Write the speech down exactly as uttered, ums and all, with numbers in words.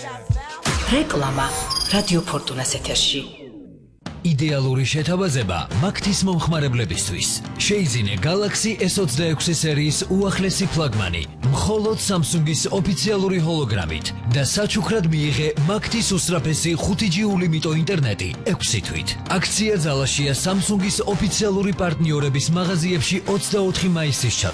რეკლამა რადიო ფორტუნას ეთერში. იდეალური შეთავაზება მაგთის მომხმარებლებისთვის. შეიძინე Galaxy S ოცდაექვსი სერიის უახლესი ფლაგმანი, მხოლოდ Samsung-ის ოფიციალური ჰოლოგრამით და საჩუქრად მიიღე მაგთის უსწრაფესი ხუთი ჯი ულიმიტო ინტერნეტი ექვსი თვით. აქცია ძალაშია Samsung-ის ოფიციალური პარტნიორების მაღაზიებში ოცდაოთხი მაისის